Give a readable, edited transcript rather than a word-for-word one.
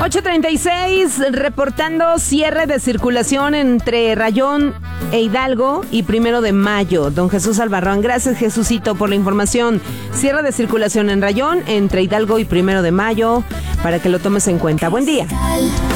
8:36, reportando cierre de circulación entre Rayón e Hidalgo y 1 de Mayo. Don Jesús Albarrán, gracias Jesucito por la información. Cierre de circulación en Rayón entre Hidalgo y 1 de Mayo, para que lo tomes en cuenta. Buen día.